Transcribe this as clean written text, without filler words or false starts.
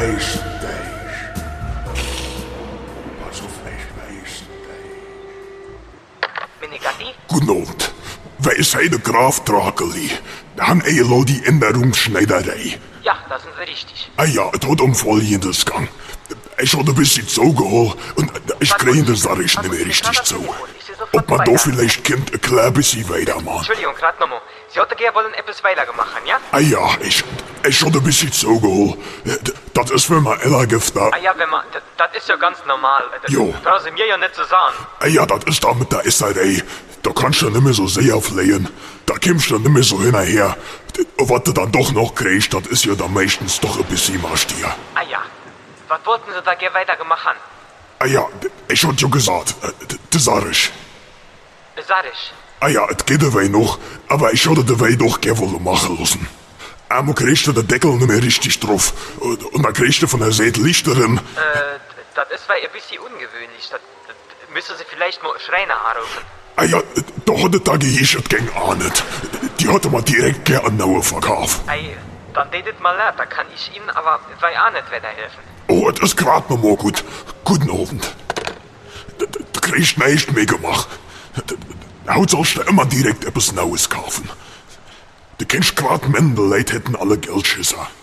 Menegatti? Guten Abend. Wij zijn de Graaf Drakeli. Han Elo die Änderungsschneiderei. Ja, da sind Sie richtig. Ah ja, het hat Folgendes gang. Ich hatte ein bisschen zugeholt und ich kriege das Sache nicht mehr richtig zu. Ob man da vielleicht ein klein bisschen weitermachen. Entschuldigung, gerade nochmal. Sie hätten gerne wollen etwas weitergemacht, ja? Ah ja, ich hatte ein bisschen zugeholt. Das ist, wenn man Ella gibt. Ah ja, wenn man... Das ist ja ganz normal. Jo. Das brauchen Sie mir ja nicht zu sagen. Ah ja, das ist da mit der SRA. Da kannst du nicht mehr so sehr flehen. Da kommst du nicht mehr so hinterher. Was du dann doch noch kriegst, das ist ja dann meistens doch ein bisschen Mastier. Ah ja. Was wollten Sie da gerne weitergemacht haben? Ah ja, ich hab ja gesagt, das sag ich. Sag ich. Ah ja, es geht dabei noch, aber ich hatte dabei doch gerne wollen machen lassen. Einmal kriegst du den Deckel nicht mehr richtig drauf. Und dann kriegst du von der Seite Lichterin. Das ist weil ein bisschen ungewöhnlich. Das müssen Sie vielleicht mal Schreiner anrufen. Ah ja, da hatte da ich es gern auch nicht. Die hatte man direkt gerne an Naue verkauft. Ei, dann redet mal leid, da kann ich Ihnen aber weil auch nicht weiterhelfen. Oh, das ist grad noch mal gut. Guten Abend. Du kriegst nicht mehr gemacht. Heute sollst du immer direkt etwas Neues kaufen. Du kennst grad Männer, die Leute hätten alle Geldschisser.